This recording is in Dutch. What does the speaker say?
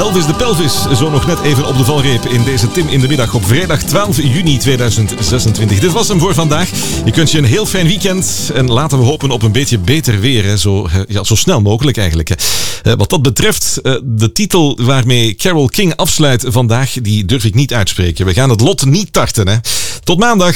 Elvis de Pelvis, zo nog net even op de valreep in deze Tim in de Middag op vrijdag 12 juni 2026. Dit was hem voor vandaag. Ik wens je een heel fijn weekend en laten we hopen op een beetje beter weer. Hè. Zo snel mogelijk eigenlijk. Hè. Wat dat betreft, de titel waarmee Carole King afsluit vandaag, die durf ik niet uitspreken. We gaan het lot niet tarten. Hè. Tot maandag.